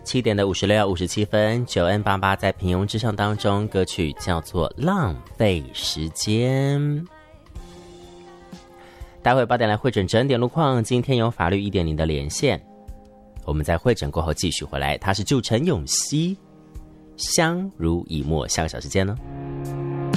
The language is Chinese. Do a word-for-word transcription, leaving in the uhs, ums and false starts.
七点的五十六、五十七分，九 N 八八在平庸之上当中，歌曲叫做《浪费时间》。待会八点来会诊整点路况，今天有法律 一点零 的连线，我们在会诊过后继续回来。他是祝陈永熙，相濡以沫，下个小时见呢。